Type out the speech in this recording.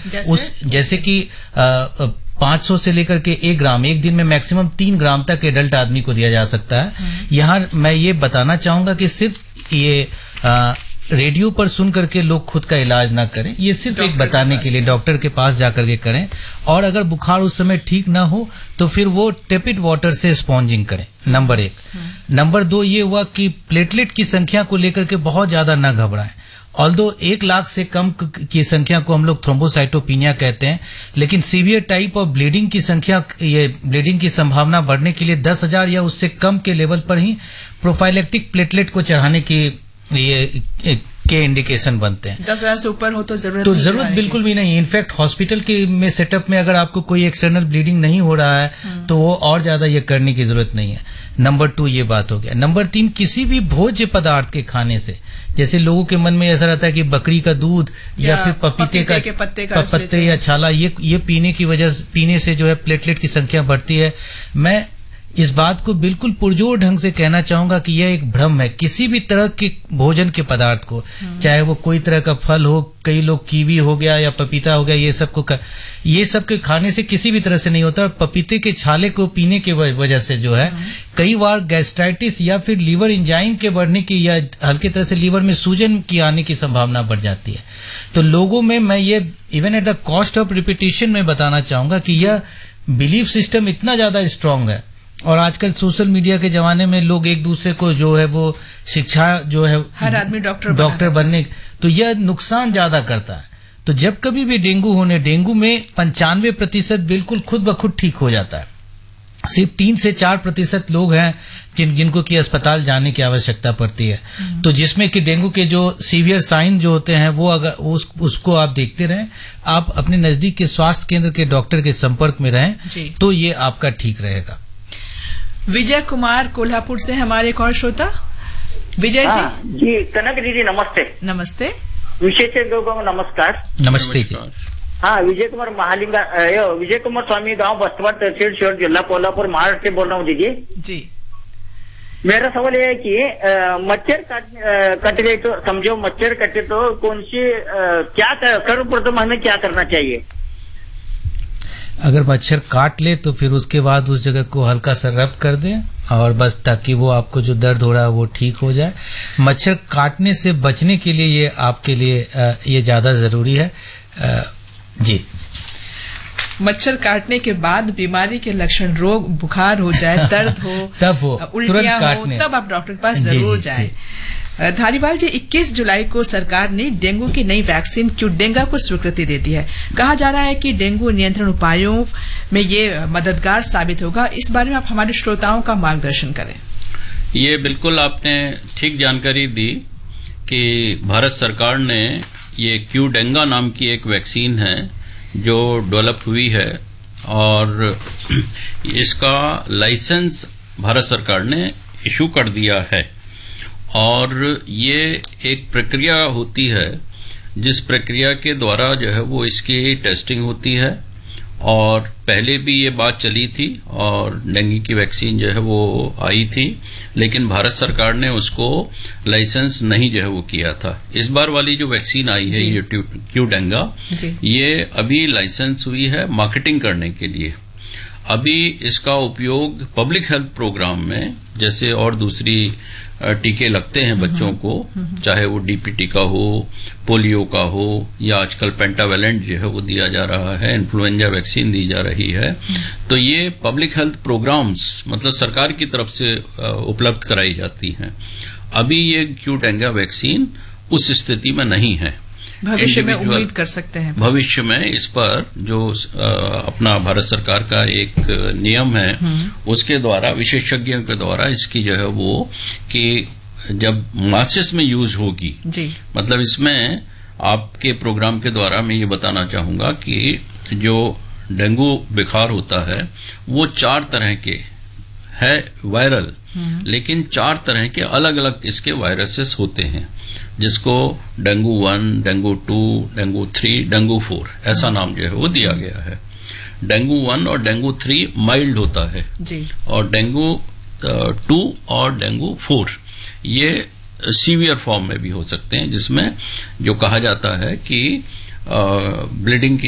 जैसे कि 500 से लेकर के 1 ग्राम एक दिन में मैक्सिमम 3 ग्राम तक एडल्ट आदमी को दिया जा सकता है। यहाँ मैं ये बताना चाहूंगा कि सिर्फ ये रेडियो पर सुन करके लोग खुद का इलाज ना करें, ये सिर्फ एक बताने के लिए डॉक्टर के पास जाकर के करें। और अगर बुखार उस समय ठीक ना हो तो फिर वो टेपिड वाटर से स्पॉन्जिंग करें, नंबर 1। नंबर 2 ये हुआ कि प्लेटलेट की संख्या को लेकर के बहुत ज्यादा ना घबराएं। ऑल्दो 1 लाख से कम की संख्या को हम लोग थ्रोम्बोसाइटोपिनिया कहते हैं, लेकिन सीवियर टाइप और ब्लीडिंग की संख्या, ये ब्लीडिंग की संभावना बढ़ने के लिए 10,000 या उससे कम के लेवल पर ही प्रोफाइलेक्टिक प्लेटलेट को चढ़ाने की ये के इंडिकेशन बनते हैं। 10,000 से ऊपर हो तो जरूरत बिल्कुल भी नहीं। इनफैक्ट हॉस्पिटल के में सेटअप में अगर आपको कोई एक्सटर्नल ब्लीडिंग नहीं हो रहा है तो वो और ज्यादा ये करने की जरूरत नहीं है। नंबर 2 ये बात हो गया। नंबर 3 किसी भी भोज्य पदार्थ के खाने से, जैसे लोगों के मन में ऐसा रहता है कि बकरी का दूध या फिर पपीते के पत्ते या छाला ये पीने से जो है प्लेटलेट की संख्या बढ़ती है। मैं इस बात को बिल्कुल पुरजोर ढंग से कहना चाहूंगा कि यह एक भ्रम है। किसी भी तरह के भोजन के पदार्थ को, चाहे वो कोई तरह का फल हो, कई लोग कीवी हो गया या पपीता हो गया, ये सब के खाने से किसी भी तरह से नहीं होता। और पपीते के छाले को पीने की वजह से जो है कई बार गैस्ट्राइटिस या फिर लीवर एंजाइम के बढ़ने की या हल्के तरह से लीवर में सूजन की आने की संभावना बढ़ जाती है। तो लोगों में मैं ये even at the cost of repetition में बताना चाहूंगा कि यह बिलीफ सिस्टम इतना ज्यादा स्ट्रांग है। और आजकल सोशल मीडिया के जमाने में लोग एक दूसरे को जो है वो शिक्षा जो है हर आदमी डॉक्टर बनने, तो यह नुकसान ज्यादा करता है। तो जब कभी भी डेंगू में 95% बिल्कुल खुद ब खुद ठीक हो जाता है। सिर्फ 3 से 4% लोग हैं जिनको की अस्पताल जाने की आवश्यकता पड़ती है। तो जिसमें कि डेंगू के जो सीवियर साइन जो होते हैं वो अगर उसको आप देखते रहें, आप अपने नजदीक के स्वास्थ्य केंद्र के डॉक्टर के संपर्क में रहें तो ये आपका ठीक रहेगा। विजय कुमार कोल्हापुर से हमारे एक और श्रोता। विजय जी कनक दीदी नमस्ते। नमस्ते। विशेष नमस्कार। नमस्ते जी। हाँ, विजय कुमार स्वामी, गांव बस्तवाड़, तहसील शिवहर, जिला कोल्हापुर, महाराष्ट्र से बोल रहा हूँ दीदी जी। मेरा सवाल ये है कि मच्छर कट गए तो समझो मच्छर कटे तो कौन सी क्या सर्वप्रथम हमें क्या करना चाहिए? अगर मच्छर काट ले तो फिर उसके बाद उस जगह को हल्का सा रब कर दें और बस, ताकि वो आपको जो दर्द हो रहा है वो ठीक हो जाए। मच्छर काटने से बचने के लिए ये आपके लिए ये ज्यादा जरूरी है जी। मच्छर काटने के बाद बीमारी के लक्षण, रोग बुखार हो जाए, दर्द हो, तब वो उल्टियां हो, तब आप डॉक्टर के पास जरूर जाएं। धारीवाल जी, 21 जुलाई को सरकार ने डेंगू की नई वैक्सीन क्यूडेंगा को स्वीकृति दे दी है। कहा जा रहा है कि डेंगू नियंत्रण उपायों में ये मददगार साबित होगा। इस बारे में आप हमारे श्रोताओं का मार्गदर्शन करें। ये बिल्कुल आपने ठीक जानकारी दी कि भारत सरकार ने ये क्यूडेंगा नाम की एक वैक्सीन है जो डेवलप हुई है और इसका लाइसेंस भारत सरकार ने इशू कर दिया है। और ये एक प्रक्रिया होती है जिस प्रक्रिया के द्वारा जो है वो इसकी टेस्टिंग होती है। और पहले भी ये बात चली थी और डेंगू की वैक्सीन जो है वो आई थी, लेकिन भारत सरकार ने उसको लाइसेंस नहीं जो है वो किया था। इस बार वाली जो वैक्सीन आई है ये क्यूडेंगा, ये अभी लाइसेंस हुई है मार्केटिंग करने के लिए। अभी इसका उपयोग पब्लिक हेल्थ प्रोग्राम में, जैसे और दूसरी टीके लगते हैं बच्चों को, चाहे वो डीपीटी का हो, पोलियो का हो, या आजकल पेंटावेलेंट जो है वो दिया जा रहा है, इन्फ्लुएंजा वैक्सीन दी जा रही है। तो ये पब्लिक हेल्थ प्रोग्राम्स मतलब सरकार की तरफ से उपलब्ध कराई जाती हैं। अभी ये क्यूडेंगा वैक्सीन उस स्थिति में नहीं है। भविष्य में उम्मीद कर सकते हैं। भविष्य में इस पर जो अपना भारत सरकार का एक नियम है उसके द्वारा, विशेषज्ञों के द्वारा इसकी जो है वो कि जब मासेस में यूज होगी जी, मतलब इसमें आपके प्रोग्राम के द्वारा मैं ये बताना चाहूंगा कि जो डेंगू बुखार होता है वो 4 तरह के है वायरल, लेकिन 4 तरह के अलग अलग इसके वायरसेस होते हैं, जिसको डेंगू 1, डेंगू 2, डेंगू 3, डेंगू 4 ऐसा नाम जो है वो दिया गया है। डेंगू 1 और डेंगू 3 माइल्ड होता है जी, और डेंगू 2 और डेंगू 4 ये सीवियर फॉर्म में भी हो सकते हैं, जिसमें जो कहा जाता है कि ब्लीडिंग